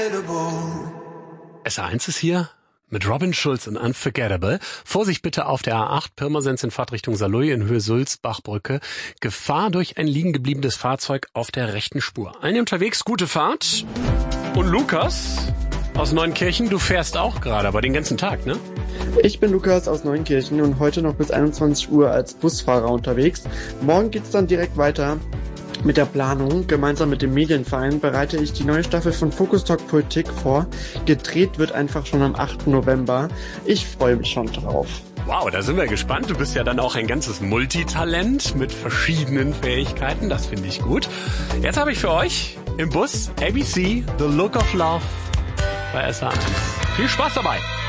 SR1 ist hier mit Robin Schulz und Unforgettable. Vorsicht bitte auf der A8 Pirmasens in Fahrtrichtung Saarlouis in Höhe Sulzbachbrücke. Gefahr durch ein liegen gebliebenes Fahrzeug auf der rechten Spur. Allen unterwegs, gute Fahrt. Und Lukas aus Neunkirchen, du fährst auch gerade, aber den ganzen Tag, ne? Ich bin Lukas aus Neunkirchen und heute noch bis 21 Uhr als Busfahrer unterwegs. Morgen geht's dann direkt weiter mit der Planung. Gemeinsam mit dem Medienverein bereite ich die neue Staffel von Focus Talk Politik vor. Gedreht wird einfach schon am 8. November. Ich freue mich schon drauf. Wow, da sind wir gespannt. Du bist ja dann auch ein ganzes Multitalent mit verschiedenen Fähigkeiten. Das finde ich gut. Jetzt habe ich für euch im Bus ABC, The Look of Love bei SR1. Viel Spaß dabei!